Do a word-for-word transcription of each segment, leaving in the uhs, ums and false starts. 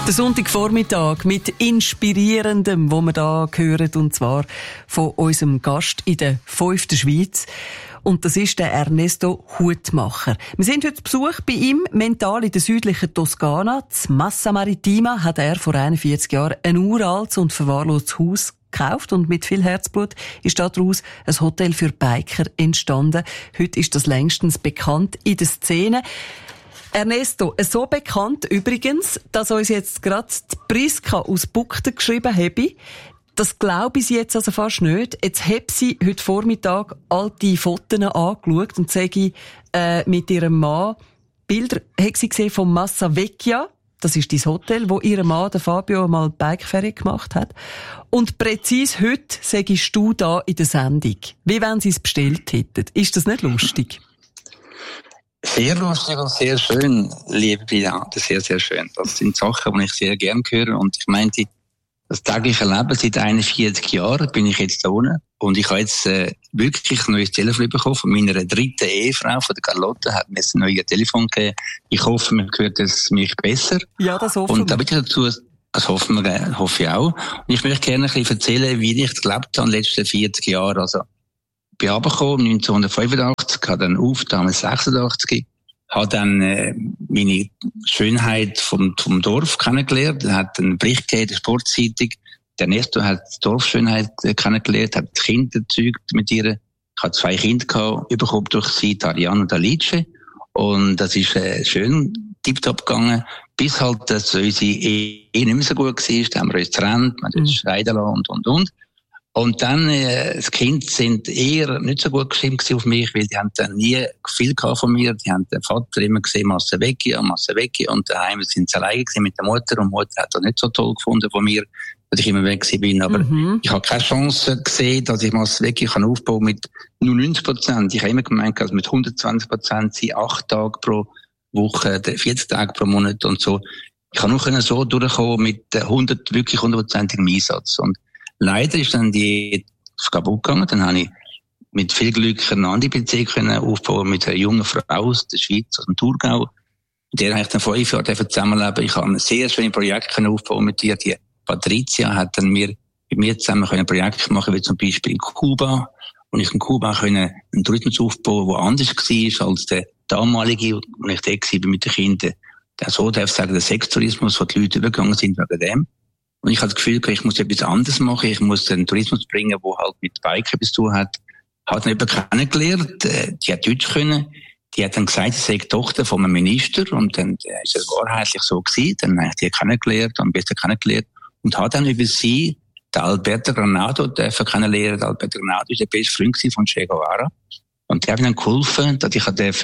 Der Sonntagvormittag mit Inspirierendem, wo wir da hören, und zwar von unserem Gast in der fünften Schweiz. Und das ist der Ernesto Hutmacher. Wir sind heute zu Besuch bei ihm, mental in der südlichen Toskana. In Massa Marittima hat er vor einundvierzig Jahren ein uraltes und verwahrlostes Haus gekauft, und mit viel Herzblut ist daraus ein Hotel für Biker entstanden. Heute ist das längstens bekannt in der Szene. Ernesto, so bekannt übrigens, dass uns jetzt gerade die Priska aus Bugden geschrieben habe. Das glaube ich jetzt also fast nicht. Jetzt habe sie heute Vormittag alte Fotos angeschaut und sage, äh, mit ihrem Mann Bilder hat sie gesehen vom Massa Vecchia. Das ist dein Hotel, wo ihr Mann, der Fabio, mal Bikeferien gemacht hat. Und präzise heute sagst du da in der Sendung, wie wenn sie es bestellt hätten. Ist das nicht lustig? Sehr lustig und sehr schön, liebe Brigitte, sehr, sehr schön. Das sind Sachen, die ich sehr gerne höre. Und ich meinte, das tägliche Leben seit einundvierzig Jahren bin ich jetzt da unten. Und ich habe jetzt äh, wirklich ein neues Telefon bekommen von meiner dritten Ehefrau, von der Carlotta, hat mir ein neues Telefon gegeben. Ich hoffe, man hört es mich besser. Ja, das hoffen wir. Und da bitte dazu, das hoffen wir, hoffe ich auch. Und ich möchte gerne ein bisschen erzählen, wie ich gelebt habe in den letzten vierzig Jahren. Also, ich bin runtergekommen, neunzehnhundertfünfundachtzig, habe dann aufgetan, sechsundachtzig, habe dann äh, meine Schönheit vom, vom Dorf kennengelernt, hat einen Bericht gegeben, der Sportzeitung. Der Ernesto hat die Dorfschönheit äh, kennengelernt, hat Kinder gezeugt mit ihr. Ich hatte zwei Kinder gehabt, überhaupt durch sie, Ariane und Alice. Und das ist äh, schön tiptop gegangen, bis halt, dass unsere Ehe nicht mehr so gut war. Da haben wir uns getrennt, wir haben uns scheiden lassen und, und, und. Und dann, äh, das Kind sind eher nicht so gut gestimmt auf mich, weil die haben dann nie viel gehabt von mir. Die haben den Vater immer gesehen, Massa Vecchia, Massa Vecchia, und daheim sind sie alleine gewesen mit der Mutter, und die Mutter hat das nicht so toll gefunden von mir, dass ich immer weg gewesen bin. Aber mhm. ich habe keine Chance gesehen, dass ich Massa Vecchia kann aufbauen mit nur neunzig Prozent. Ich habe immer gemeint, dass mit hundertzwanzig Prozent sind acht Tage pro Woche, vierzig Tage pro Monat und so. Ich kann nur so durchkommen mit hundert, wirklich hundertprozentigem Einsatz. Und leider ist dann die kaputt gegangen. Dann habe ich mit viel Glück eine andere Beziehung können aufbauen mit einer jungen Frau aus der Schweiz, aus dem Thurgau. Mit der habe ich dann fünf Jahre zusammenleben. Ich habe ein sehr schönes Projekt aufbauen mit ihr. Die Patricia hat dann mir, mit mir zusammen ein Projekt machen, wie zum Beispiel in Kuba. Und ich in Kuba können einen Tourismus aufbauen, der anders war als der damalige, wo ich da war mit den Kindern. Der so darf ich sagen, der Sextourismus, wo die Leute übergegangen sind wegen dem. Und ich habe das Gefühl, ich muss etwas anderes machen. Ich muss einen Tourismus bringen, der halt mit Bike etwas zu tun hat. Hat dann jemanden kennengelernt, die hat Deutsch können. Die hat dann gesagt, sie sei die Tochter von einem Minister. Und dann ist es wahrheitlich so gewesen. Dann habe ich die kennengelernt, am besten kennengelernt. Und hat dann über sie den Alberto Granado dürfen kennenlernen. Der Alberto Granado ist der beste Freund von Che Guevara. Und die haben dann geholfen, dass ich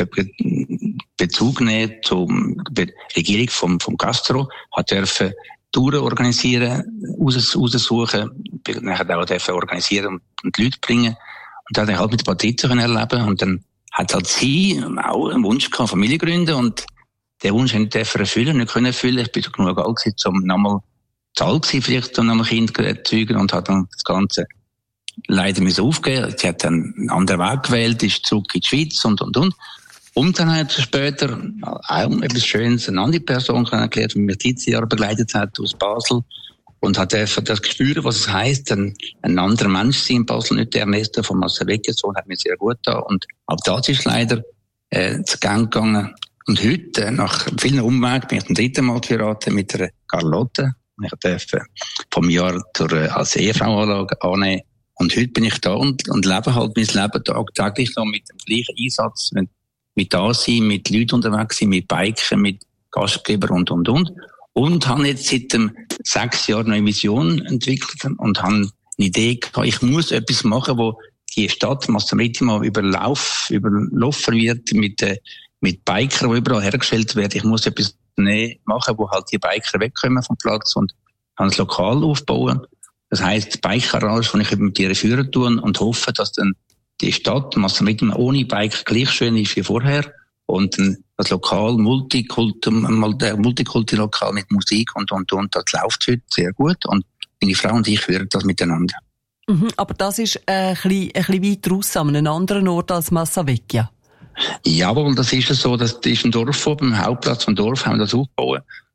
Bezug nehmen zur Regierung vom, vom Castro, hat dürfen Touren organisieren, raus, raussuchen, nachher auch dürfen organisieren und die Leute bringen. Und dann habe ich halt mit der Patrizia erleben. Und dann hat halt sie auch einen Wunsch gehabt, Familie gründen. Und den Wunsch habe ich erfüllen, nicht können erfüllen. Ich bin genug alt gewesen, um nochmal zu alt gewesen, vielleicht, um nochmal Kind zu erzeugen, und hat dann das Ganze leider müssen aufgeben. Sie hat dann einen anderen Weg gewählt, ist zurück in die Schweiz und, und, und. Und dann hat sie später auch etwas Schönes, eine andere Person kennengelernt, die mich dreißig Jahre begleitet hat aus Basel, und hat einfach das Gespür, was es heisst, ein, ein anderer Mensch sein in Basel, nicht der Ernesto von Massa Vecchia, so hat mir sehr gut da. Und auch das ist leider äh, zu Gang gegangen. Und heute, äh, nach vielen Umwegen, bin ich zum dritten Mal geheiratet mit der Carlotta. Ich durfte vom Jahr zur, äh, als Ehefrau annehmen. Und heute bin ich da und, und lebe halt mein Leben tagtäglich noch mit dem gleichen Einsatz, mit, mit da sein, mit Leuten unterwegs sein, mit Biken, mit Gastgeber und, und, und. Und habe jetzt seit dem sechs Jahren eine Vision entwickelt und habe eine Idee gehabt, ich muss etwas machen, wo die Stadt Massa Marittima überlauf, überlaufen wird mit, äh, mit Bikern, die überall hergestellt werden. Ich muss etwas machen, wo halt die Biker wegkommen vom Platz, und habe ein Lokal aufbauen. Das heisst, Bike-Garage, wo ich mit ihr führen tue, und hoffe, dass dann die Stadt Massa Marittima ohne Bike gleich schön ist wie vorher. Und dann das Lokal, Multikulti, Multikulti-Lokal mit Musik und, und, und, das läuft heute sehr gut. Und meine Frau und ich führen das miteinander. Mhm, aber das ist äh, ein, bisschen, ein bisschen weiter raus, an einem anderen Ort als Massa Vecchia. Jawohl, das ist so, das ist ein Dorf oben, am Hauptplatz vom Dorf haben wir das aufgebaut.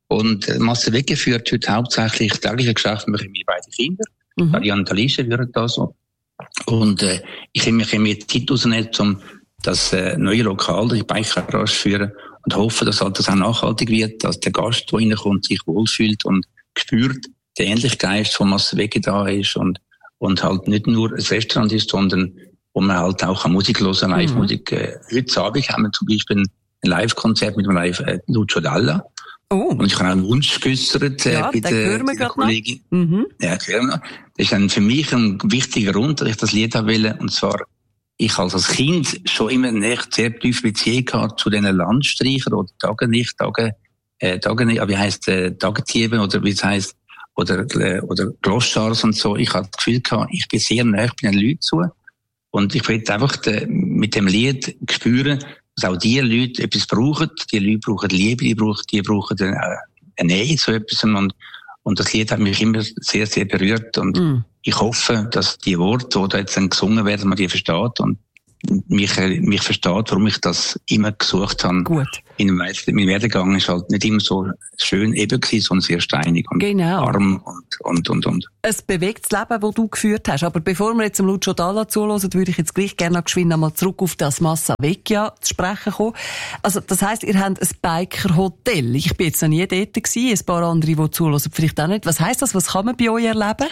Und Masterwege führt heute hauptsächlich tägliche Geschäfte mit meinen beiden Kindern. Mhm. Die Antalise führen das so. Und äh, ich habe mich mir Zeit rausnehmen, um das äh, neue Lokal, die Bikergarage führen und hoffe, dass halt das auch nachhaltig wird, dass der Gast, der reinkommt, sich wohlfühlt und spürt, der ähnliche Geist von Masterwege da ist und, und halt nicht nur ein Restaurant ist, sondern wo man halt auch Musik hören, Live-Musik. Mhm. Äh, heute Abend haben wir zum Beispiel ein Live-Konzert mit dem Live äh, Lucio Dalla. Oh. Und ich habe auch einen Wunsch geäussert äh, ja, bei der, der Kollegin. Mhm. Ja, hören wir. Das ist dann für mich ein wichtiger Grund, dass ich das Lied haben will. Und zwar, ich als als Kind schon immer eine sehr tiefe Beziehung gehabt zu diesen Landstreichern oder Tagenlicht, Tage, äh, Tagenlicht, wie heisst, äh, Tagetieben oder wie es heisst, oder, äh, oder Gloschars und so. Ich hatte das Gefühl gehabt, ich bin sehr nahe bei den Leuten zu. Und ich will einfach de, mit dem Lied spüren, dass auch die Leute etwas brauchen. Die Leute brauchen Liebe, die brauchen, die brauchen eine, eine Nähe zu etwas. Und, und das Lied hat mich immer sehr, sehr berührt. Und mm. ich hoffe, dass die Worte, die da jetzt dann gesungen werden, man die versteht und mich, mich versteht, warum ich das immer gesucht habe. Gut. In mein Werdegang ist halt nicht immer so schön eben gewesen, sondern sehr steinig und genau. arm und, und, und, und. Ein bewegtes Leben, das du geführt hast. Aber bevor wir jetzt dem Lucio Dalla zuhören, würde ich jetzt gleich gerne noch geschwind einmal zurück auf das Massa Vecchia zu sprechen kommen. Also, das heisst, ihr habt ein Biker-Hotel. Ich bin jetzt noch nie dort gewesen. Ein paar andere, die zuhören, vielleicht auch nicht. Was heisst das? Was kann man bei euch erleben?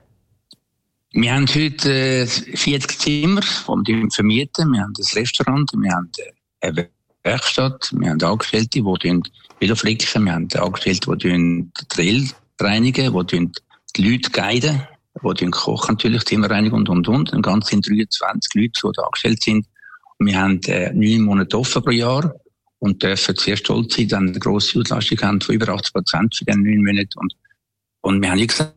Wir haben heute äh, vierzig Zimmer, die wir vermieten. Wir haben ein Restaurant, wir haben eine Werkstatt, wir haben Angestellte, die Velo flicken, wir haben Angestellte, die den Trail reinigen, die die Leute guiden, die kochen natürlich, Zimmer reinigen und, und, und. Im Ganzen sind dreiundzwanzig Leute, die da angestellt sind. Und wir haben äh, neun Monate offen pro Jahr und dürfen sehr stolz sein, dass wir eine grosse Auslastung haben von über achtzig Prozent für diese neun Monate. Und, und wir haben wie gesagt,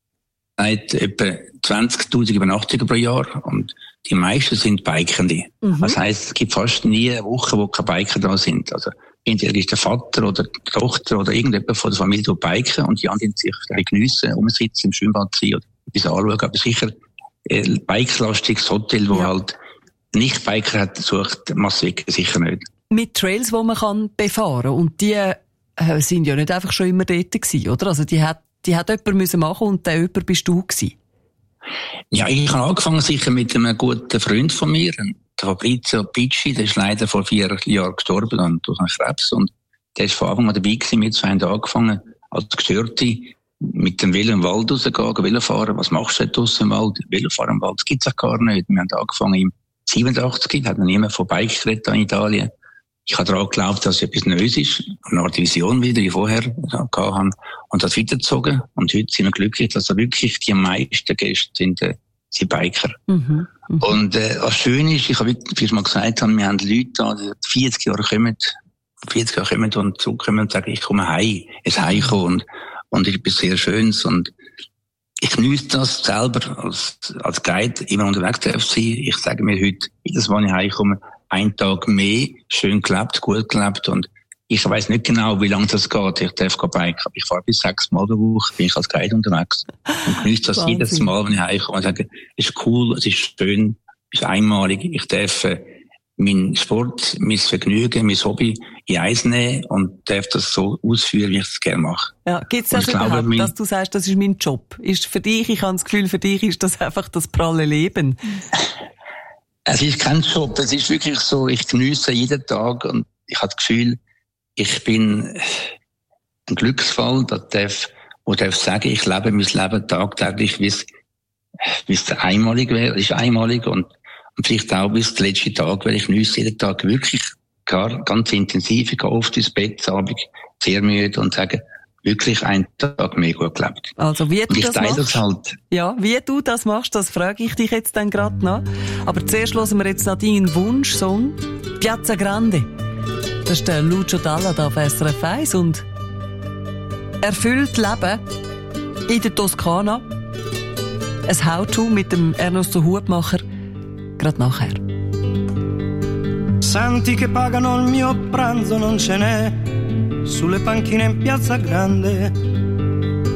etwa zwanzigtausend Übernachtungen pro Jahr und die meisten sind Bikende. Mhm. Das heisst, es gibt fast nie eine Woche, wo keine Biker da sind. Also entweder ist der Vater oder die Tochter oder irgendjemand von der Familie, die biken und die anderen sich ein geniessen, rumsitzen, im Schwimmbad sein oder etwas anschauen. Aber sicher ein bikelastiges Hotel, wo ja. halt nicht Biker hat, sucht Massweg sicher nicht. Mit Trails, die man kann befahren kann. Und die äh, sind ja nicht einfach schon immer dort gewesen, oder? Also die hat Die hat jemand müssen machen und der jemand bist du gewesen? Ja, ich habe angefangen sicher mit einem guten Freund von mir, der Fabrizio Picci, der ist leider vor vier Jahren gestorben und durch einen Krebs und der ist von Anfang an dabei gewesen, mit zwei haben angefangen als Gestörte mit dem Velo im Wald rausgehen, Velo fahren. Was machst du denn draussen im Wald? Velo fahren im Wald, das gibt's auch gar nicht. Wir haben angefangen im siebenundachtzig, hat noch niemand von Bike geredet in Italien. Ich habe daran geglaubt, dass es etwas Neues ist, eine Art Vision wieder, wie vorher gehabt haben, und das weitergezogen. Und heute sind wir glücklich, dass da wirklich die meisten Gäste sind, äh, sind Biker. Mhm, mh. Und äh, was schön ist, ich habe, wie ich mal gesagt habe, wir haben Leute da, die vierzig Jahre kommen, vierzig Jahre kommen und zurückkommen und sagen, ich komme heim, es heimkommen und, und etwas sehr Schönes. Und ich genieße das selber als, als Guide, immer unterwegs zu sein. Ich sage mir heute, jedes Mal, wenn ich heimkomme, ein Tag mehr, schön gelebt, gut gelebt und ich weiss nicht genau, wie lange das geht. Ich darf gar biken, aber ich fahre bis sechs Mal pro Woche, bin ich als Guide unterwegs und genieße das Wahnsinn. Jedes Mal, wenn ich heimkomme und sage, es ist cool, es ist schön, es ist einmalig, ich darf äh, meinen Sport, mein Vergnügen, mein Hobby in eins nehmen und darf das so ausführen, wie ich es gerne mache. Ja, gibt's das überhaupt, glaube, mein, dass du sagst, das ist mein Job? Ist für dich, ich habe das Gefühl, für dich ist das einfach das pralle Leben? Es ist kein Job, es ist wirklich so, ich geniesse jeden Tag und ich habe das Gefühl, ich bin ein Glücksfall, der darf, wo darf sagen, ich lebe mein Leben tagtäglich, wie es, wie es einmalig wäre, es ist einmalig und, und vielleicht auch bis zum letzten Tag, weil ich geniesse jeden Tag wirklich gar, ganz intensiv, ich gehe oft ins Bett, abends sehr müde und sage, wirklich einen Tag mehr gut gelebt. Also wie du und ich das teile machst, das halt. Ja, wie du das machst, das frage ich dich jetzt dann gerade noch. Aber zuerst hören wir jetzt noch deinen Wunschsong, Piazza Grande. Das ist der Lucio Dalla da auf S R F eins und erfüllt Leben in der Toskana. Ein How-to mit dem Ernesto Hutmacher, gerade nachher. Santi che pagano il mio pranzo non ce n'è sulle panchine in Piazza Grande